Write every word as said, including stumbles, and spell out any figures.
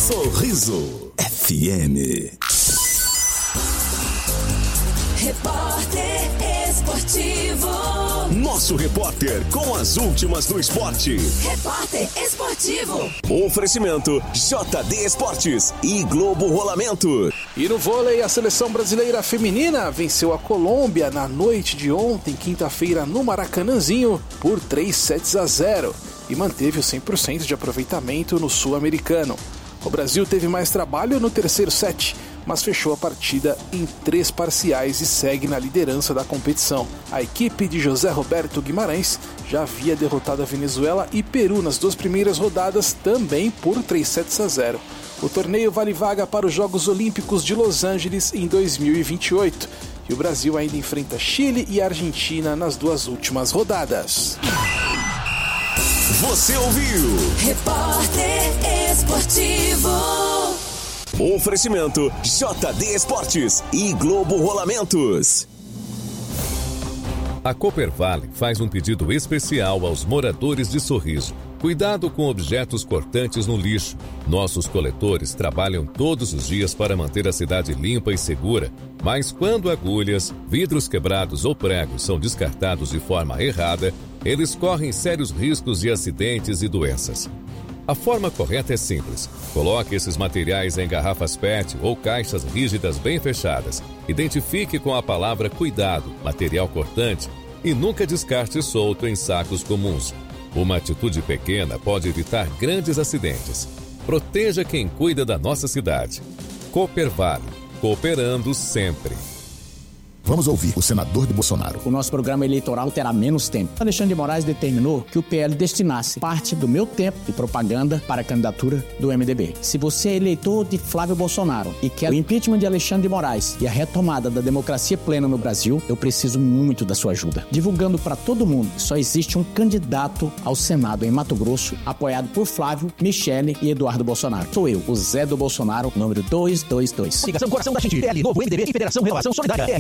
Sorriso F M. Repórter Esportivo. Nosso repórter com as últimas do esporte. Repórter Esportivo. Oferecimento J D Esportes e Globo Rolamento. E no vôlei, a seleção brasileira feminina venceu a Colômbia na noite de ontem, quinta-feira, no Maracanãzinho, por três sets a zero e manteve o cem por cento de aproveitamento no Sul-Americano. O Brasil teve mais trabalho no terceiro set, mas fechou a partida em três parciais e segue na liderança da competição. A equipe de José Roberto Guimarães já havia derrotado a Venezuela e Peru nas duas primeiras rodadas, também por três sets a zero. O torneio vale vaga para os Jogos Olímpicos de Los Angeles em dois mil e vinte e oito. E o Brasil ainda enfrenta Chile e Argentina nas duas últimas rodadas. Você ouviu? Repórter Esportivo. Oferecimento J D Esportes e Globo Rolamentos. A Coopervale faz um pedido especial aos moradores de Sorriso. Cuidado com objetos cortantes no lixo. Nossos coletores trabalham todos os dias para manter a cidade limpa e segura, mas quando agulhas, vidros quebrados ou pregos são descartados de forma errada, eles correm sérios riscos de acidentes e doenças. A forma correta é simples. Coloque esses materiais em garrafas P E T ou caixas rígidas bem fechadas. Identifique com a palavra cuidado, material cortante, e nunca descarte solto em sacos comuns. Uma atitude pequena pode evitar grandes acidentes. Proteja quem cuida da nossa cidade. Coopervale, cooperando sempre. Vamos ouvir o senador de Bolsonaro. O nosso programa eleitoral terá menos tempo. Alexandre de Moraes determinou que o P L destinasse parte do meu tempo de propaganda para a candidatura do M D B. Se você é eleitor de Flávio Bolsonaro e quer o impeachment de Alexandre de Moraes e a retomada da democracia plena no Brasil, eu preciso muito da sua ajuda. Divulgando para todo mundo que só existe um candidato ao Senado em Mato Grosso, apoiado por Flávio, Michele e Eduardo Bolsonaro. Sou eu, o Zé do Bolsonaro, número duzentos e vinte e dois. Ligação Coração da Gente, P L, Novo M D B e Federação Renovação Solidária.